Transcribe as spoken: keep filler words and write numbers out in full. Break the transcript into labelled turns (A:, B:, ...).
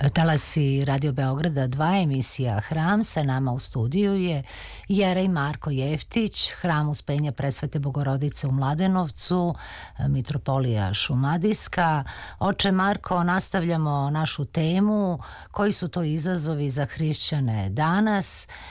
A: Talasi Radio Beograda dva, emisija Hram. Sa nama u studiju je Jerej Marko Jeftić, Hram Uspenja Presvete Bogorodice u Mladenovcu, Mitropolija Šumadijska. Oče Marko, nastavljamo našu temu. Koji su to izazovi za hrišćane danas